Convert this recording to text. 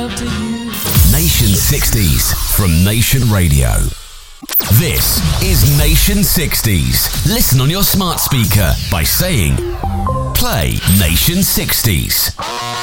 love to you. Nation 60s from Nation Radio. This is Nation 60s. Listen on your smart speaker by saying, play Nation 60s.